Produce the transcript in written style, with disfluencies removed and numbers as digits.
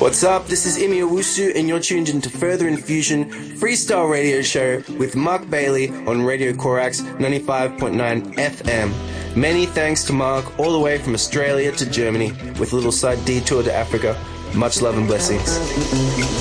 What's up? This is Imi Owusu, and you're tuned into Further Infusion Freestyle Radio Show with Mark Bailey on Radio Corax 95.9 FM. Many thanks to Mark, all the way from Australia to Germany, with a little side detour to Africa. Much love and blessings.